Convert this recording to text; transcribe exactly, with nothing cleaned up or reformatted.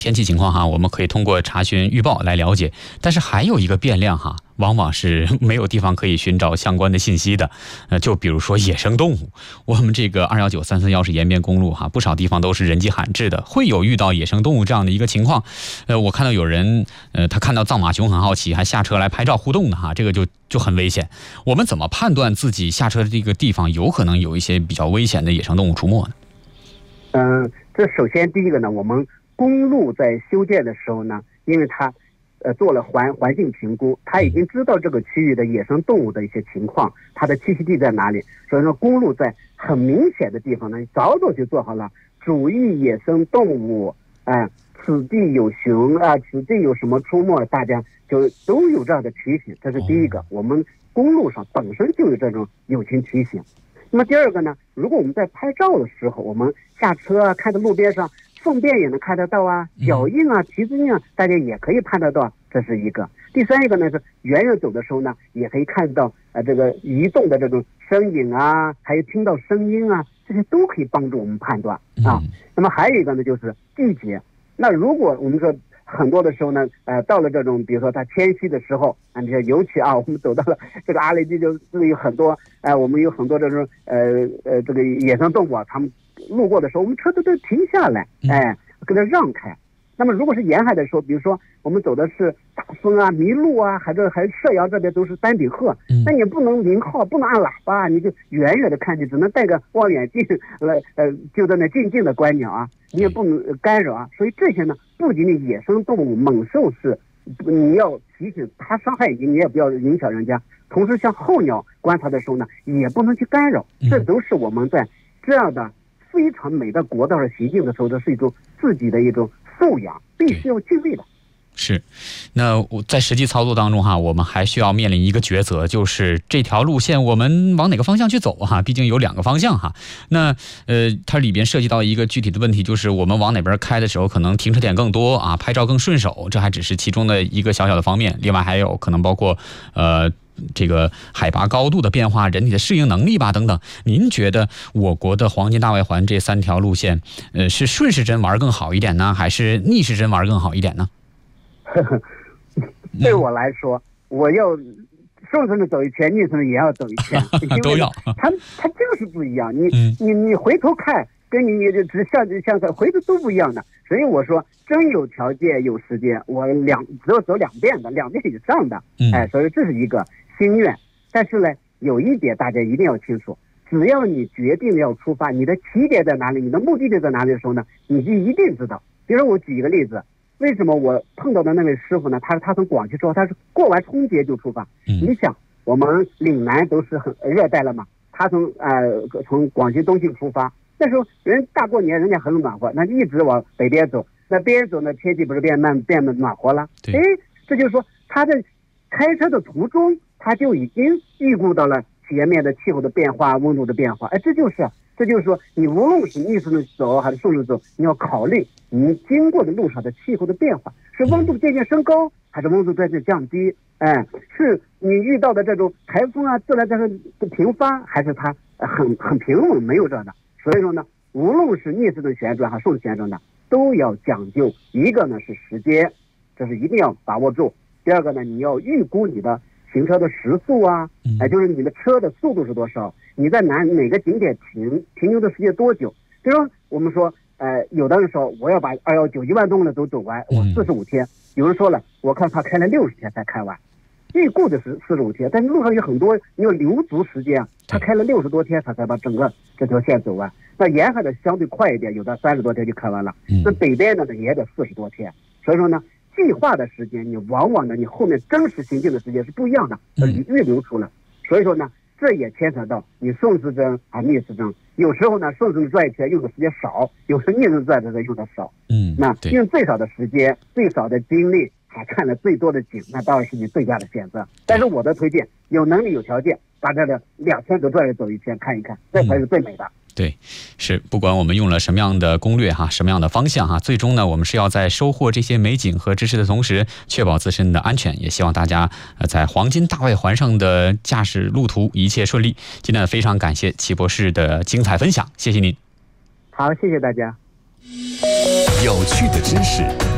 天气情况哈，我们可以通过查询预报来了解，但是还有一个变量哈，往往是没有地方可以寻找相关的信息的。呃，就比如说野生动物，我们这个二一九三四幺是延边公路哈，不少地方都是人迹罕至的，会有遇到野生动物这样的一个情况。呃，我看到有人呃，他看到藏马熊很好奇，还下车来拍照互动的哈，这个就就很危险。我们怎么判断自己下车的这个地方有可能有一些比较危险的野生动物出没呢？ 嗯、呃，这首先第一个呢，我们公路在修建的时候呢，因为它呃做了环环境评估，它已经知道这个区域的野生动物的一些情况，它的栖息地在哪里，所以说公路在很明显的地方呢，早早就做好了注意野生动物，啊、呃，此地有熊啊、呃，此地有什么出没，大家就都有这样的提醒，这是第一个。我们公路上本身就有这种友情提醒。那么第二个呢，如果我们在拍照的时候，我们下车啊，看到路边上粪便也能看得到啊，脚印啊、蹄子印啊，大家也可以判得到，这是一个。第三一个呢是远远走的时候呢，也可以看到呃这个移动的这种身影啊，还有听到声音啊，这些都可以帮助我们判断啊。那么还有一个呢就是季节，那如果我们说很多的时候呢，呃，到了这种，比如说它迁徙的时候，啊，你看，尤其啊，我们走到了这个阿雷地，就是有很多，哎、呃，我们有很多这种，呃呃，这个野生动物啊，他们路过的时候，我们车都都停下来，哎，给它让开。那么如果是沿海的时候，比如说我们走的是大风啊、麋鹿啊，还是还是射阳这边都是丹顶鹤，那你不能鸣号，不能按喇叭，你就远远的看去，只能带个望远镜来，呃，就在那静静的观鸟啊，你也不能干扰啊。所以这些呢，不仅仅野生动物、猛兽是你要提醒它伤害你，你也不要影响人家。同时，像候鸟观察的时候呢，也不能去干扰，这都是我们在这样的非常美的国道上行进的时候，这是一种自己的一种素养，必须要具备的。 是，那我在实际操作当中哈，我们还需要面临一个抉择，就是这条路线我们往哪个方向去走哈？毕竟有两个方向哈。那呃，它里边涉及到一个具体的问题，就是我们往哪边开的时候，可能停车点更多啊，拍照更顺手，这还只是其中的一个小小的方面。另外还有可能包括呃。这个海拔高度的变化、人体的适应能力吧等等，您觉得我国的黄金大外环这三条路线，呃，是顺时针玩更好一点呢，还是逆时针玩更好一点呢？ 对我来说，我要顺时针走一圈，逆时针也要走一圈， 都要。 它它就是不一样，你、嗯、你你回头看，跟你你只向向上回头都不一样的。所以我说，真有条件有时间，我两只有走两遍的，两遍以上的，嗯、哎，所以这是一个心愿。但是呢，有一点大家一定要清楚，只要你决定要出发，你的起点在哪里，你的目的地在哪里的时候呢，你就一定知道。比如说我举一个例子，为什么我碰到的那位师傅呢？他他从广西出发，他是过完春节就出发。嗯、你想，我们岭南都是很热带了嘛，他从呃从广西东进出发，那时候人大过年，人家很暖和，那一直往北边走，那边走呢，天气不是变慢变得暖和了？哎，这就是说他在开车的途中，他就已经预估到了前面的气候的变化、温度的变化。哎，这就是这就是说，你无论是逆时针走还是顺时针走，你要考虑你经过的路上的气候的变化，是温度渐渐升高，还是温度渐渐降低？哎，是你遇到的这种台风啊、自然灾害的频发，还是它很很平稳，没有这样的？所以说呢，无论是逆时针旋转还是顺时针旋转的，都要讲究。一个呢是时间，这是一定要把握住。第二个呢，你要预估你的行车的时速啊，哎，就是你的车的速度是多少，你在哪哪个景点停停留的时间多久？比如说我们说，呃，有的人说我要把二幺九一万公里都走完，我四十五天。有人说了，我看他开了六十天才开完，预估的是四十五天，但是路上有很多你要留足时间啊，他开了六十多天他才把整个这条线走完。那沿海的相对快一点，有的三十多天就开完了，那北边的呢也得四十多天。所以说呢，计划的时间，你往往呢，你后面真实行进的时间是不一样的，你预留出来。所以说呢，这也牵扯到你顺时针啊、逆时针。有时候呢，顺时针转一圈用的时间少，有时逆时针转的时候用的少。嗯，那用最少的时间、最少的精力，还看了最多的景，那当然是你最佳的选择。但是我的推荐，有能力、有条件，把这个两千多转也走一圈看一看，这才是最美的。嗯， 对，是不管我们用了什么样的攻略哈，什么样的方向哈，最终呢，我们是要在收获这些美景和知识的同时，确保自身的安全。也希望大家呃在黄金大外环上的驾驶路途一切顺利。今天非常感谢齐博士的精彩分享，谢谢您。 好，谢谢大家。 有趣的知识。